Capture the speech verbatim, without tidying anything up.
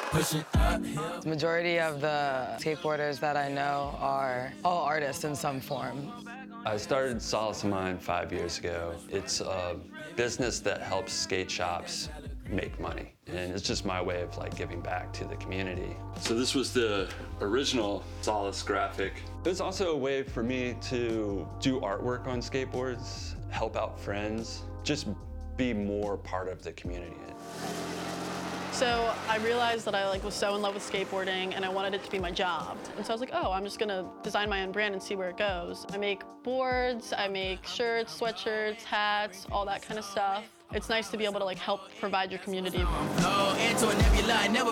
The majority of the skateboarders that I know are all artists in some form. I started Solace of Mine five years ago. It's a business that helps skate shops make money, and it's just my way of like giving back to the community. So this was the original Solace graphic. It was also a way for me to do artwork on skateboards, help out friends, just be more part of the community. So I realized that I like was so in love with skateboarding and I wanted it to be my job. And so I was like, oh, I'm just gonna design my own brand and see where it goes. I make boards, I make shirts, sweatshirts, hats, all that kind of stuff. It's nice to be able to like help provide your community.